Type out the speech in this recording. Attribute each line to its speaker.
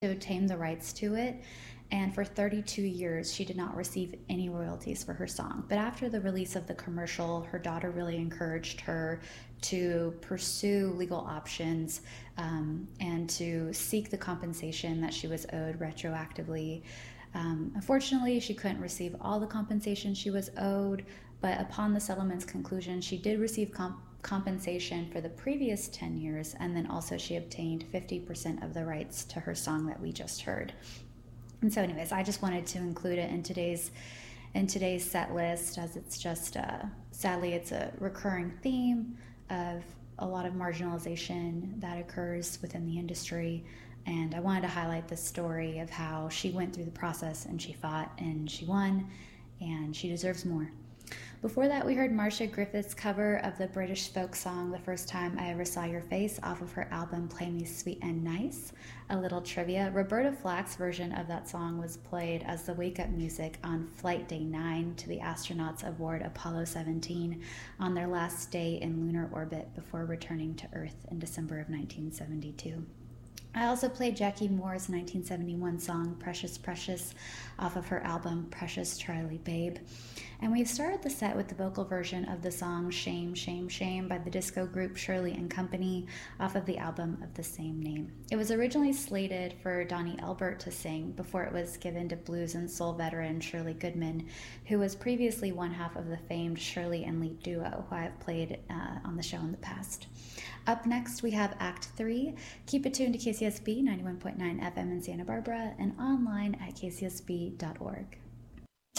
Speaker 1: to obtain the rights to it. And for 32 years, she did not receive any royalties for her song. But after the release of the commercial, her daughter really encouraged her to pursue legal options and to seek the compensation that she was owed retroactively. Unfortunately, she couldn't receive all the compensation she was owed, but upon the settlement's conclusion, she did receive compensation for the previous 10 years, and then also she obtained 50% of the rights to her song that we just heard. And so anyways, I just wanted to include it in today's set list, as it's just sadly it's a recurring theme of a lot of marginalization that occurs within the industry. And I wanted to highlight the story of how she went through the process and she fought and she won, and she deserves more. Before that, we heard Marcia Griffith's cover of the British folk song The First Time I Ever Saw Your Face off of her album Play Me Sweet and Nice. A little trivia, Roberta Flack's version of that song was played as the wake-up music on Flight Day 9 to the astronauts aboard Apollo 17 on their last day in lunar orbit before returning to Earth in December of 1972. I also played Jackie Moore's 1971 song Precious Precious off of her album Precious Charlie Babe. And we started the set with the vocal version of the song Shame, Shame, Shame by the disco group Shirley and Company off of the album of the same name. It was originally slated for Donnie Elbert to sing before it was given to blues and soul veteran Shirley Goodman, who was previously one half of the famed Shirley and Lee duo, who I have played on the show in the past. Up next, we have Act 3. Keep it tuned to KCSB 91.9 FM in Santa Barbara and online at kcsb.org.